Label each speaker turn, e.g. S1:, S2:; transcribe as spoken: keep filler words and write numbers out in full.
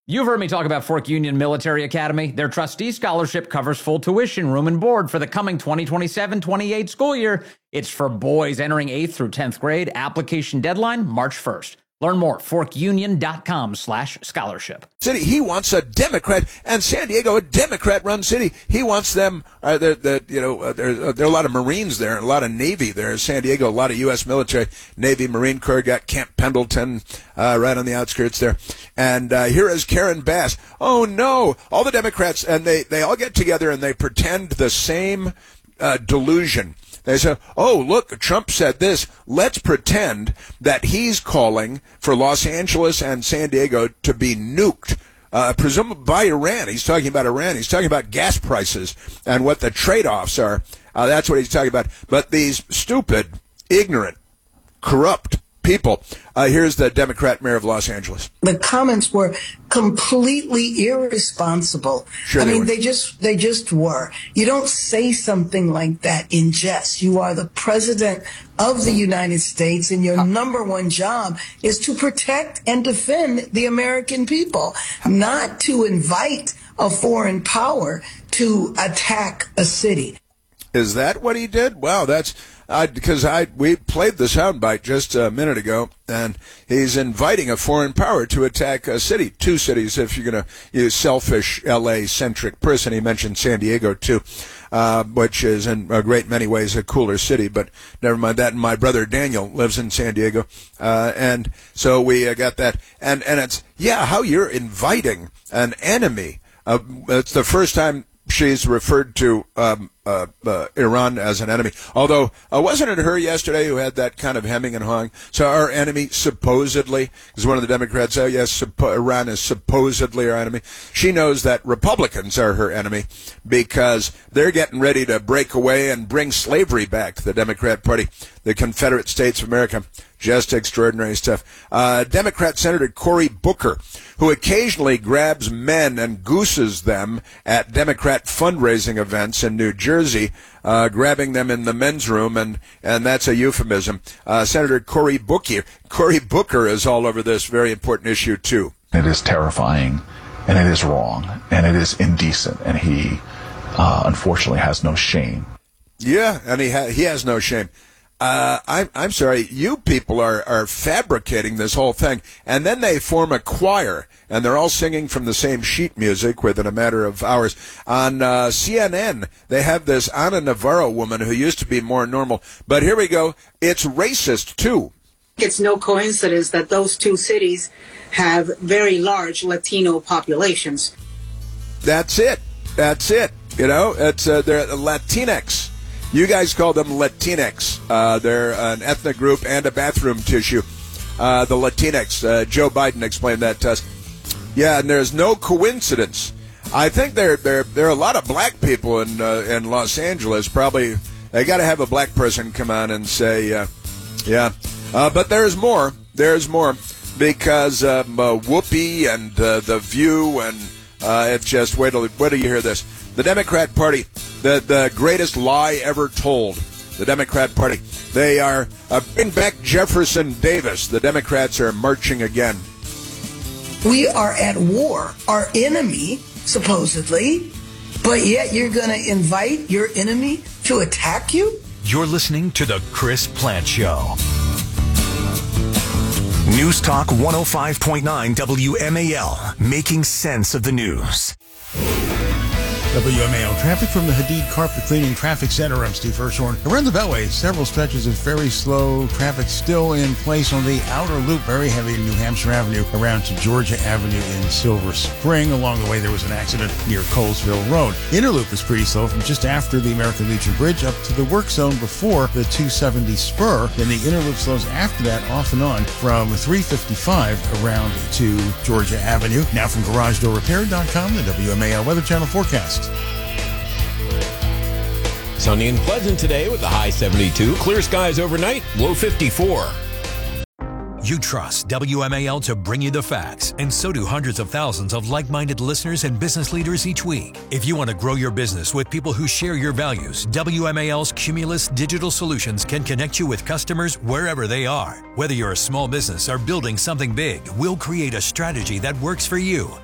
S1: You've heard me talk about Fork Union Military Academy. Their trustee scholarship covers full tuition, room and board for the coming twenty twenty-seven twenty-eight school year. It's for boys entering eighth through tenth grade. Application deadline, March first. Learn more, forkunion.com slash scholarship.
S2: City, he wants a Democrat, and San Diego, a Democrat-run city. He wants them, uh, the, the, you know, uh, there, uh, there are a lot of Marines there, and a lot of Navy there. San Diego, a lot of U S military, Navy, Marine Corps, got Camp Pendleton uh, right on the outskirts there. And uh, here is Karen Bass. Oh, no, all the Democrats, and they, they all get together and they pretend the same uh, delusion. They say, oh, look, Trump said this. Let's pretend that he's calling for Los Angeles and San Diego to be nuked, uh, presumably by Iran. He's talking about Iran. He's talking about gas prices and what the trade-offs are. Uh, that's what he's talking about. But these stupid, ignorant, corrupt people. Uh, here's the Democrat mayor of Los Angeles.
S3: The comments were completely irresponsible.
S2: Sure
S3: I
S2: they
S3: mean,
S2: were.
S3: they just they just were. You don't say something like that in jest. You are the president of the United States, and your number one job is to protect and defend the American people, not to invite a foreign power to attack a city.
S2: Is that what he did? Wow, that's uh, because I we played the soundbite just a minute ago, and he's inviting a foreign power to attack a city, two cities. If you're going to use selfish L A-centric person, he mentioned San Diego too, uh, which is in a great many ways a cooler city. But never mind that. And my brother Daniel lives in San Diego, uh, and so we uh, got that. And and it's yeah, how you're inviting an enemy. Uh, it's the first time she's referred to um, uh, uh, Iran as an enemy. Although, uh, wasn't it her yesterday who had that kind of hemming and hawing? So our enemy, supposedly, is one of the Democrats say, yes, suppo- Iran is supposedly our enemy. She knows that Republicans are her enemy because they're getting ready to break away and bring slavery back to the Democrat Party, the Confederate States of America. Just extraordinary stuff. Uh, Democrat Senator Cory Booker, who occasionally grabs men and gooses them at Democrat fundraising events in New Jersey, uh, grabbing them in the men's room, and, and that's a euphemism. Uh, Senator Cory Booker, Cory Booker is all over this very important issue, too.
S4: It is terrifying, and it is wrong, and it is indecent, and he, uh, unfortunately, has no shame.
S2: Yeah, and he, ha- he has no shame. Uh, I'm, I'm sorry, you people are, are fabricating this whole thing, and then they form a choir, and they're all singing from the same sheet music within a matter of hours. On uh, C N N, they have this Ana Navarro woman who used to be more normal, but here we go, it's racist, too.
S5: It's no coincidence that those two cities have very large Latino populations.
S2: That's it. That's it. You know, it's uh, they're Latinx. You guys call them Latinx. Uh, they're an ethnic group and a bathroom tissue. Uh, the Latinx. Uh, Joe Biden explained that to us. Yeah, and there's no coincidence. I think there there there are a lot of black people in uh, in Los Angeles. Probably they got to have a black person come on and say, uh, yeah. Uh, but there's more. There's more because um, uh, Whoopi and uh, The View and uh, it's just wait till wait till you hear this. The Democrat Party, the, the greatest lie ever told. The Democrat Party. They are, uh, bring back Jefferson Davis. The Democrats are marching again.
S3: We are at war, our enemy, supposedly, but yet you're going to invite your enemy to attack you?
S6: You're listening to The Chris Plante Show. News Talk one oh five point nine W M A L, making sense of the news.
S7: W M A L traffic from the Hadid Carpet Cleaning Traffic Center. I'm Steve Hirschhorn. Around the Beltway, several stretches of very slow traffic still in place on the outer loop. Very heavy in New Hampshire Avenue around to Georgia Avenue in Silver Spring. Along the way, there was an accident near Colesville Road. Inner loop is pretty slow from just after the American Legion Bridge up to the work zone before the two seventy spur. Then the inner loop slows after that off and on from three fifty-five around to Georgia Avenue. Now from Garage Door Repair dot com, the W M A L Weather Channel forecast.
S8: Sunny and pleasant today with the high seventy-two. Clear skies overnight, low fifty-four.
S6: You trust W M A L to bring you the facts, and so do hundreds of thousands of like-minded listeners and business leaders each week. If you want to grow your business with people who share your values, W M A L's Cumulus Digital Solutions can connect you with customers wherever they are. Whether you're a small business or building something big, we'll create a strategy that works for you.